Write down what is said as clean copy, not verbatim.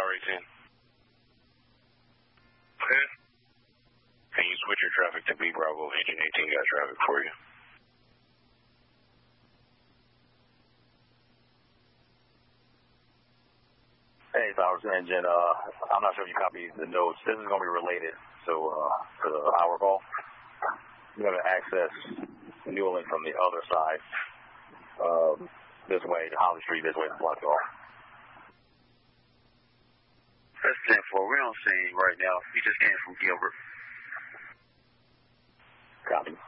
Tower 18. Okay. Can you switch your traffic to B Bravo? Engine 18 got traffic for you. Hey, Towers Engine. I'm not sure if you copy the notes. This is going to be related to our call. You're going to access Newland from the other side. This way, Holly Street, this way to Blockville. That's 10-4. We don't see right now. We just came from Gilbert. Copy.